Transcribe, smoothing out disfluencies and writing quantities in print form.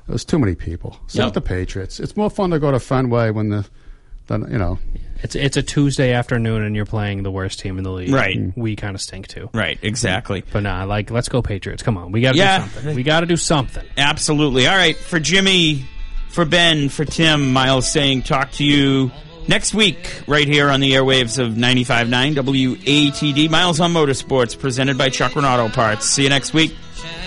There's too many people. Send the Patriots. It's more fun to go to Fenway than It's a Tuesday afternoon and you're playing the worst team in the league. Right. We kind of stink too. Right, exactly. But let's go Patriots. Come on. We got to do something. We got to do something. Absolutely. All right, for Jimmy, for Ben, for Tim, Miles saying talk to you next week right here on the airwaves of 95.9 WATD. Miles on Motorsports, presented by Chuck Auto Parts. See you next week.